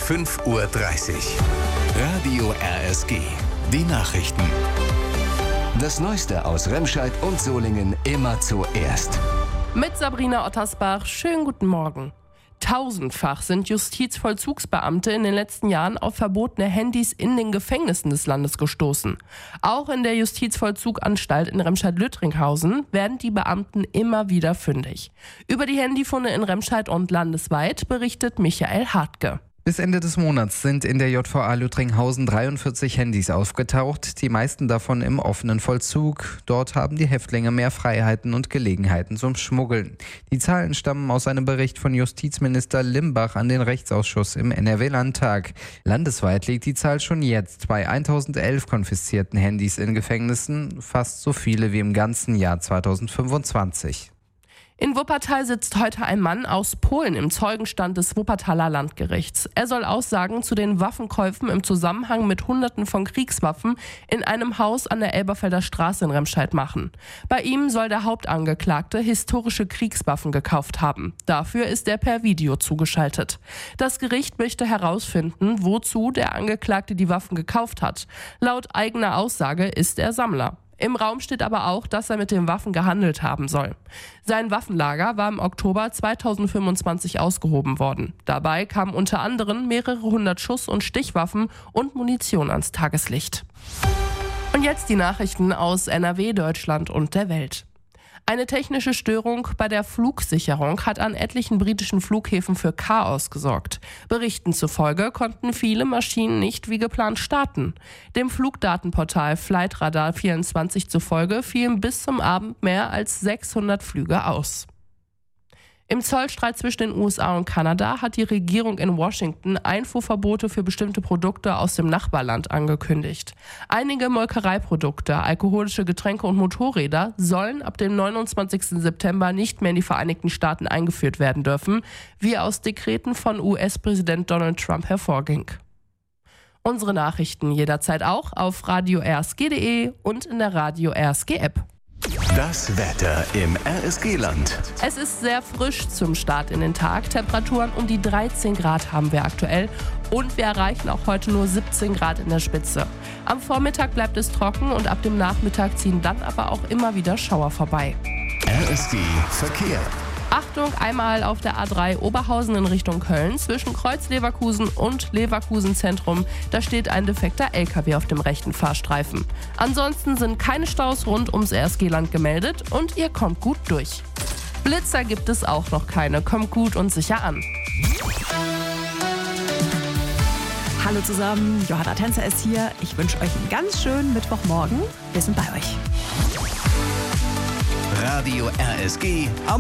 5:30 Uhr. Radio RSG. Die Nachrichten. Das Neueste aus Remscheid und Solingen immer zuerst. Mit Sabrina Ottersbach, schönen guten Morgen. Tausendfach sind Justizvollzugsbeamte in den letzten Jahren auf verbotene Handys in den Gefängnissen des Landes gestoßen. Auch in der Justizvollzuganstalt in Remscheid-Lüttringhausen werden die Beamten immer wieder fündig. Über die Handyfunde in Remscheid und landesweit berichtet Michael Hartke. Bis Ende des Monats sind in der JVA Lüttringhausen 43 Handys aufgetaucht, die meisten davon im offenen Vollzug. Dort haben die Häftlinge mehr Freiheiten und Gelegenheiten zum Schmuggeln. Die Zahlen stammen aus einem Bericht von Justizminister Limbach an den Rechtsausschuss im NRW-Landtag. Landesweit liegt die Zahl schon jetzt bei 1011 konfiszierten Handys in Gefängnissen, fast so viele wie im ganzen Jahr 2025. In Wuppertal sitzt heute ein Mann aus Polen im Zeugenstand des Wuppertaler Landgerichts. Er soll Aussagen zu den Waffenkäufen im Zusammenhang mit Hunderten von Kriegswaffen in einem Haus an der Elberfelder Straße in Remscheid machen. Bei ihm soll der Hauptangeklagte historische Kriegswaffen gekauft haben. Dafür ist er per Video zugeschaltet. Das Gericht möchte herausfinden, wozu der Angeklagte die Waffen gekauft hat. Laut eigener Aussage ist er Sammler. Im Raum steht aber auch, dass er mit den Waffen gehandelt haben soll. Sein Waffenlager war im Oktober 2025 ausgehoben worden. Dabei kamen unter anderem mehrere hundert Schuss- und Stichwaffen und Munition ans Tageslicht. Und jetzt die Nachrichten aus NRW, Deutschland und der Welt. Eine technische Störung bei der Flugsicherung hat an etlichen britischen Flughäfen für Chaos gesorgt. Berichten zufolge konnten viele Maschinen nicht wie geplant starten. Dem Flugdatenportal Flightradar24 zufolge fielen bis zum Abend mehr als 600 Flüge aus. Im Zollstreit zwischen den USA und Kanada hat die Regierung in Washington Einfuhrverbote für bestimmte Produkte aus dem Nachbarland angekündigt. Einige Molkereiprodukte, alkoholische Getränke und Motorräder sollen ab dem 29. September nicht mehr in die Vereinigten Staaten eingeführt werden dürfen, wie aus Dekreten von US-Präsident Donald Trump hervorging. Unsere Nachrichten jederzeit auch auf radio-rsg.de und in der Radio RSG App. Das Wetter im RSG-Land. Es ist sehr frisch zum Start in den Tag. Temperaturen um die 13 Grad haben wir aktuell und wir erreichen auch heute nur 17 Grad in der Spitze. Am Vormittag bleibt es trocken und ab dem Nachmittag ziehen dann aber auch immer wieder Schauer vorbei. RSG Verkehr. Achtung, einmal auf der A3 Oberhausen in Richtung Köln zwischen Kreuz Leverkusen und Leverkusen Zentrum. Da steht ein defekter LKW auf dem rechten Fahrstreifen. Ansonsten sind keine Staus rund ums RSG-Land gemeldet und ihr kommt gut durch. Blitzer gibt es auch noch keine. Kommt gut und sicher an. Hallo zusammen, Johanna Tänzer ist hier. Ich wünsche euch einen ganz schönen Mittwochmorgen. Wir sind bei euch. Radio RSG.